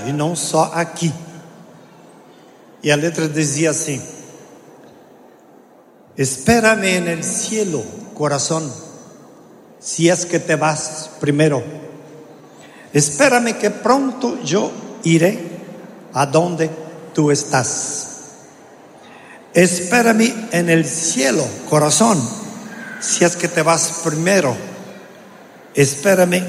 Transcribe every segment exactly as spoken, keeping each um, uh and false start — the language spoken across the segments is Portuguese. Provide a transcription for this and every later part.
eternidade e não só aqui. E a letra dizia assim: espérame en el cielo, corazón, si es que te vas primero. Espérame que pronto yo iré a donde tú estás. Espérame en el cielo, corazón, si es que te vas primero. Espérame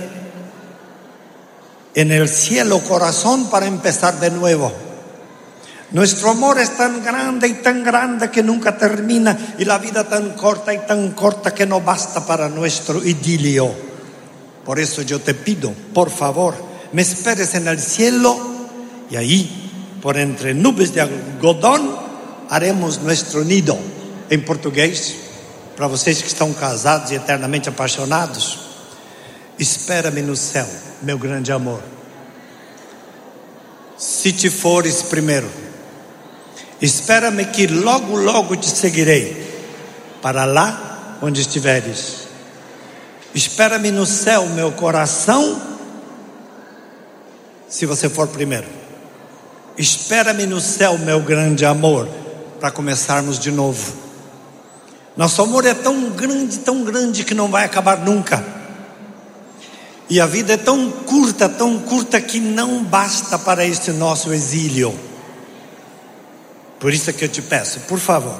en el cielo, corazón, para empezar de nuevo. Nuestro amor es tan grande y tan grande que nunca termina, y la vida tan corta y tan corta que no basta para nuestro idilio. Por eso yo te pido, por favor, me esperes en el cielo, y ahí, por entre nubes de algodão, haremos nuestro nido. Em português, para vocês que estão casados e eternamente apaixonados: espera-me no céu, meu grande amor. Se te fores primeiro, espera-me que logo, logo te seguirei para lá onde estiveres. Espera-me no céu, meu coração, se você for primeiro. Espera-me no céu, meu grande amor, para começarmos de novo. Nosso amor é tão grande, tão grande, que não vai acabar nunca. E a vida é tão curta, tão curta, que não basta para este nosso exílio. Por isso é que eu te peço, por favor,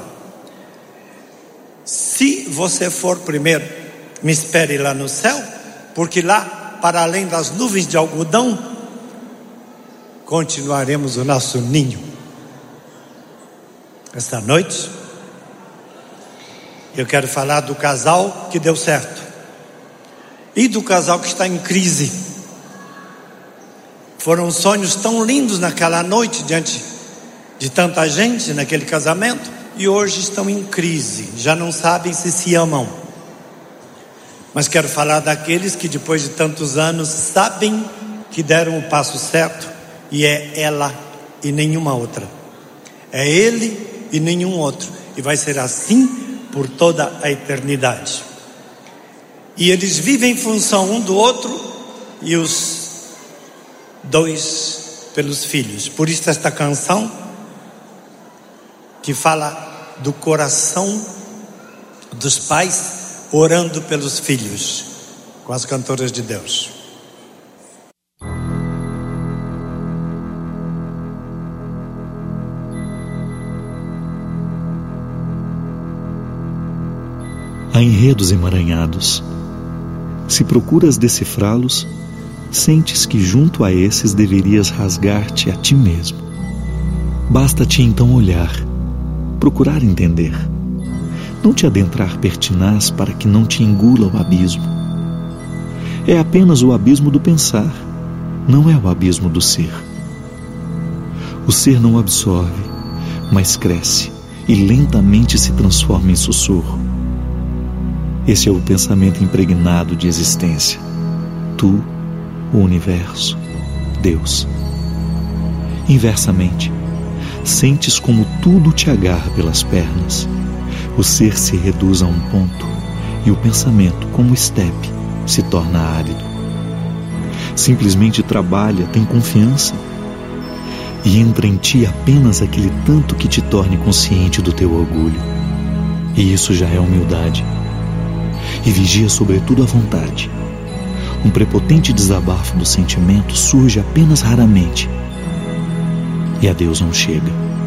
se você for primeiro, me espere lá no céu, porque lá, para além das nuvens de algodão, continuaremos o nosso ninho. Esta noite eu quero falar do casal que deu certo e do casal que está em crise. Foram sonhos tão lindos naquela noite, diante de tanta gente naquele casamento, e hoje estão em crise, já não sabem se se amam. Mas quero falar daqueles que depois de tantos anos sabem que deram o passo certo, e é ela e nenhuma outra, é ele e nenhum outro, e vai ser assim por toda a eternidade. E eles vivem em função um do outro, e os dois pelos filhos. Por isso esta canção, que fala do coração dos pais orando pelos filhos, com as cantoras de Deus. Há enredos emaranhados. Se procuras decifrá-los, sentes que junto a esses deverias rasgar-te a ti mesmo. Basta-te então olhar, procurar entender, não te adentrar pertinaz para que não te engula o abismo. É apenas o abismo do pensar, não é o abismo do ser. O ser não absorve, mas cresce e lentamente se transforma em sussurro. Esse é o pensamento impregnado de existência. Tu, o universo, Deus. Inversamente, sentes como tudo te agarra pelas pernas. O ser se reduz a um ponto e o pensamento, como estepe, se torna árido. Simplesmente trabalha, tem confiança, e entra em ti apenas aquele tanto que te torne consciente do teu orgulho. E isso já é humildade. E vigia sobretudo a vontade. Um prepotente desabafo do sentimento surge apenas raramente, e a Deus não chega.